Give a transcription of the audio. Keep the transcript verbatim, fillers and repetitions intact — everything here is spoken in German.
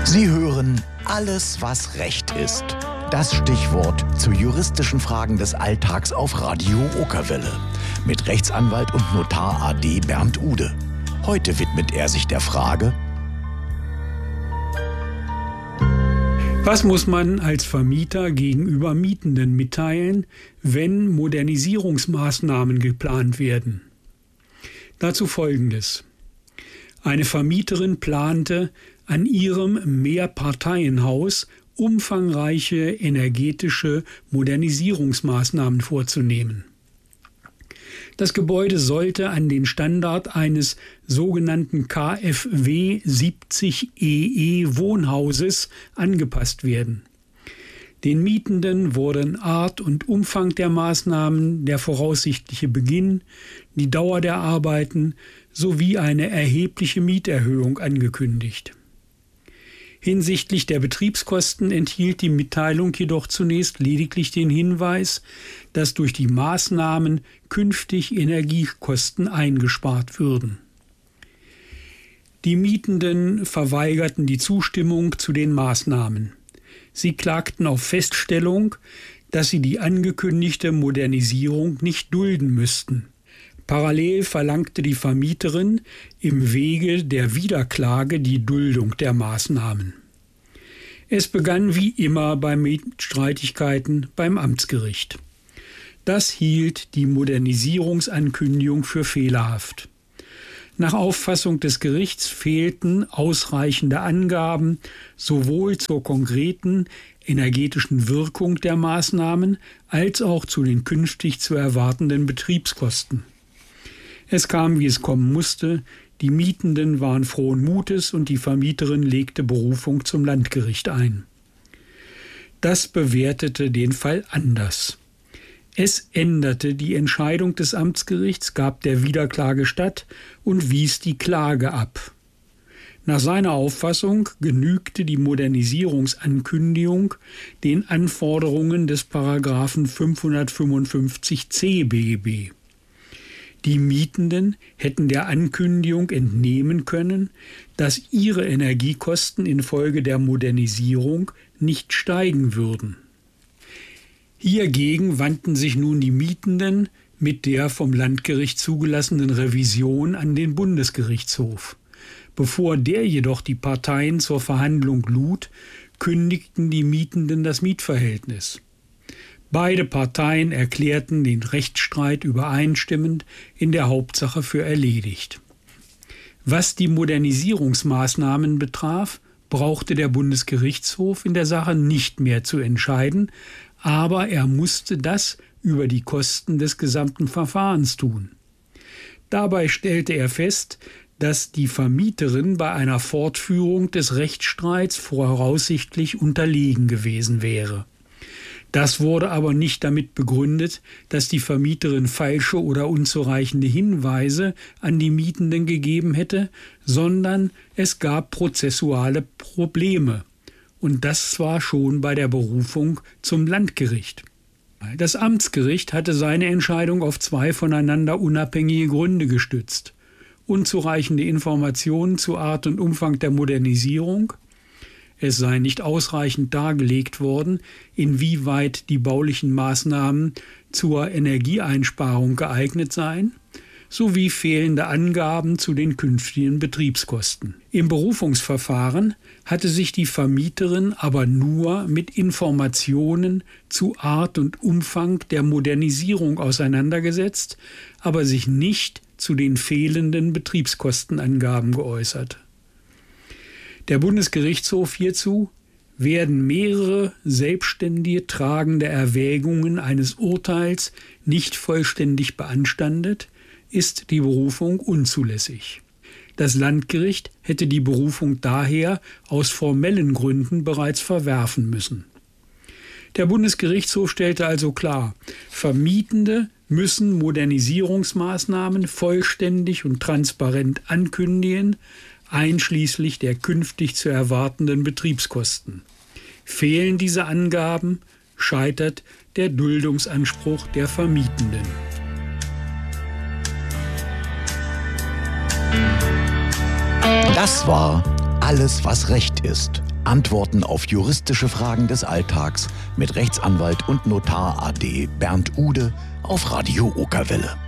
Sie hören Alles, was Recht ist. Das Stichwort zu juristischen Fragen des Alltags auf Radio Okerwelle. Mit Rechtsanwalt und Notar A D Bernd Ude. Heute widmet er sich der Frage: Was muss man als Vermieter gegenüber Mietenden mitteilen, wenn Modernisierungsmaßnahmen geplant werden? Dazu Folgendes. Eine Vermieterin plante, an ihrem Mehrparteienhaus umfangreiche energetische Modernisierungsmaßnahmen vorzunehmen. Das Gebäude sollte an den Standard eines sogenannten K f W siebzig E E Wohnhauses angepasst werden. Den Mietenden wurden Art und Umfang der Maßnahmen, der voraussichtliche Beginn, die Dauer der Arbeiten sowie eine erhebliche Mieterhöhung angekündigt. Hinsichtlich der Betriebskosten enthielt die Mitteilung jedoch zunächst lediglich den Hinweis, dass durch die Maßnahmen künftig Energiekosten eingespart würden. Die Mietenden verweigerten die Zustimmung zu den Maßnahmen. Sie klagten auf Feststellung, dass sie die angekündigte Modernisierung nicht dulden müssten. Parallel verlangte die Vermieterin im Wege der Wiederklage die Duldung der Maßnahmen. Es begann wie immer bei Mietstreitigkeiten beim Amtsgericht. Das hielt die Modernisierungsankündigung für fehlerhaft. Nach Auffassung des Gerichts fehlten ausreichende Angaben sowohl zur konkreten energetischen Wirkung der Maßnahmen als auch zu den künftig zu erwartenden Betriebskosten. Es kam, wie es kommen musste. Die Mietenden waren frohen Mutes und die Vermieterin legte Berufung zum Landgericht ein. Das bewertete den Fall anders. Es änderte die Entscheidung des Amtsgerichts, gab der Wiederklage statt und wies die Klage ab. Nach seiner Auffassung genügte die Modernisierungsankündigung den Anforderungen des Paragraphen fünfhundertfünfundfünfzig c B G B. Die Mietenden hätten der Ankündigung entnehmen können, dass ihre Energiekosten infolge der Modernisierung nicht steigen würden. Hiergegen wandten sich nun die Mietenden mit der vom Landgericht zugelassenen Revision an den Bundesgerichtshof. Bevor der jedoch die Parteien zur Verhandlung lud, kündigten die Mietenden das Mietverhältnis. Beide Parteien erklärten den Rechtsstreit übereinstimmend in der Hauptsache für erledigt. Was die Modernisierungsmaßnahmen betraf, brauchte der Bundesgerichtshof in der Sache nicht mehr zu entscheiden, aber er musste das über die Kosten des gesamten Verfahrens tun. Dabei stellte er fest, dass die Vermieterin bei einer Fortführung des Rechtsstreits voraussichtlich unterlegen gewesen wäre. Das wurde aber nicht damit begründet, dass die Vermieterin falsche oder unzureichende Hinweise an die Mietenden gegeben hätte, sondern es gab prozessuale Probleme. Und das zwar schon bei der Berufung zum Landgericht. Das Amtsgericht hatte seine Entscheidung auf zwei voneinander unabhängige Gründe gestützt: unzureichende Informationen zu Art und Umfang der Modernisierung. Es sei nicht ausreichend dargelegt worden, inwieweit die baulichen Maßnahmen zur Energieeinsparung geeignet seien, sowie fehlende Angaben zu den künftigen Betriebskosten. Im Berufungsverfahren hatte sich die Vermieterin aber nur mit Informationen zu Art und Umfang der Modernisierung auseinandergesetzt, aber sich nicht zu den fehlenden Betriebskostenangaben geäußert. Der Bundesgerichtshof hierzu: werden mehrere selbstständige tragende Erwägungen eines Urteils nicht vollständig beanstandet, ist die Berufung unzulässig. Das Landgericht hätte die Berufung daher aus formellen Gründen bereits verwerfen müssen. Der Bundesgerichtshof stellte also klar: Vermietende müssen Modernisierungsmaßnahmen vollständig und transparent ankündigen, einschließlich der künftig zu erwartenden Betriebskosten. Fehlen diese Angaben, scheitert der Duldungsanspruch der Vermietenden. Das war Alles, was Recht ist. Antworten auf juristische Fragen des Alltags mit Rechtsanwalt und Notar A D Bernd Ude auf Radio Okerwelle.